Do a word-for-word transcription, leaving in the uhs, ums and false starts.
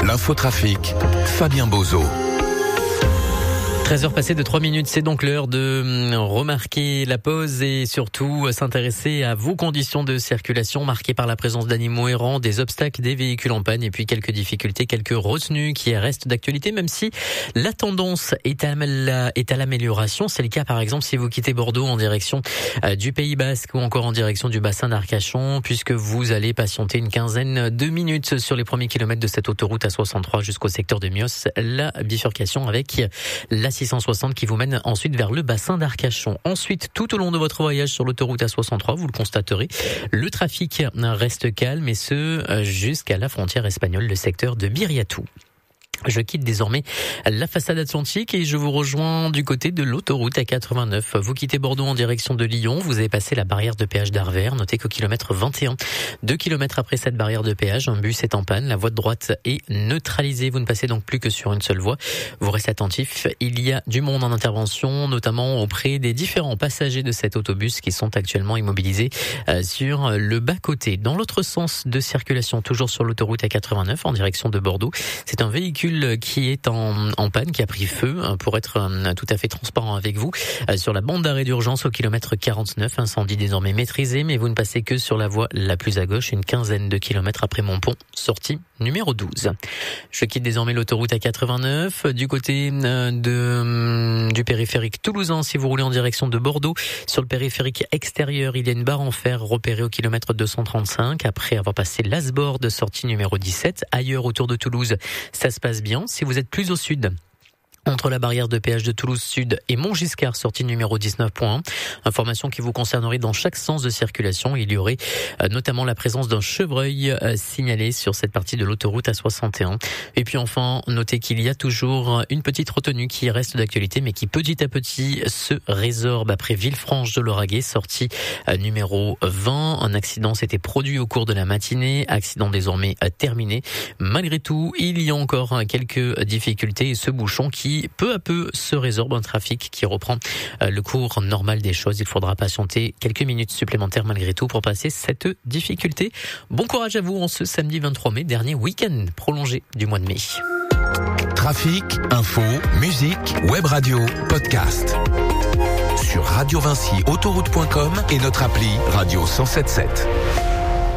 L'infotrafic, Fabien Bozo. treize heures passées de trois minutes, c'est donc l'heure de remarquer la pause et surtout s'intéresser à vos conditions de circulation marquées par la présence d'animaux errants, des obstacles, des véhicules en panne et puis quelques difficultés, quelques retenues qui restent d'actualité, même si la tendance est à, est à l'amélioration. C'est le cas par exemple si vous quittez Bordeaux en direction du Pays Basque ou encore en direction du bassin d'Arcachon, puisque vous allez patienter une quinzaine de minutes sur les premiers kilomètres de cette autoroute A soixante-trois jusqu'au secteur de Mios, la bifurcation avec la six cent soixante qui vous mène ensuite vers le bassin d'Arcachon. Ensuite, tout au long de votre voyage sur l'autoroute A soixante-trois, vous le constaterez, le trafic reste calme et ce jusqu'à la frontière espagnole, le secteur de Biriatou. Je quitte désormais la façade atlantique et je vous rejoins du côté de l'autoroute A quatre-vingt-neuf. Vous quittez Bordeaux en direction de Lyon, vous avez passé la barrière de péage d'Arvers. Notez qu'au kilomètre vingt et un, deux kilomètres après cette barrière de péage, un bus est en panne, la voie de droite est neutralisée. Vous ne passez donc plus que sur une seule voie. Vous restez attentif, il y a du monde en intervention, notamment auprès des différents passagers de cet autobus qui sont actuellement immobilisés sur le bas-côté. Dans l'autre sens de circulation, toujours sur l'autoroute A quatre-vingt-neuf en direction de Bordeaux, c'est un véhicule qui est en, en panne, qui a pris feu, pour être tout à fait transparent avec vous, sur la bande d'arrêt d'urgence au kilomètre quarante-neuf. Incendie désormais maîtrisé, mais vous ne passez que sur la voie la plus à gauche, une quinzaine de kilomètres après Montpont, sortie numéro douze. Je quitte désormais l'autoroute A quatre-vingt-neuf du côté de, du périphérique toulousain. Si vous roulez en direction de Bordeaux, sur le périphérique extérieur, il y a une barre en fer repérée au kilomètre deux cent trente-cinq après avoir passé l'Asbord de sortie numéro dix-sept. Ailleurs autour de Toulouse, ça se passe bien. Si vous êtes plus au sud, entre la barrière de péage de Toulouse Sud et Montgiscard, sortie numéro dix-neuf point un. Information qui vous concernerait dans chaque sens de circulation. Il y aurait euh, notamment la présence d'un chevreuil euh, signalé sur cette partie de l'autoroute A soixante et un. Et puis enfin, notez qu'il y a toujours une petite retenue qui reste d'actualité, mais qui petit à petit se résorbe après Villefranche de Lauragais, sortie euh, numéro vingt. Un accident s'était produit au cours de la matinée, accident désormais euh, terminé. Malgré tout, il y a encore euh, quelques difficultés et ce bouchon qui peu à peu se résorbe, un trafic qui reprend le cours normal des choses. Il faudra patienter quelques minutes supplémentaires malgré tout pour passer cette difficulté. Bon courage à vous en ce samedi vingt-trois mai, dernier week-end prolongé du mois de mai. Trafic, info, musique, web radio, podcast. Sur Radio Vinci Autoroute point com et notre appli Radio cent soixante-sept.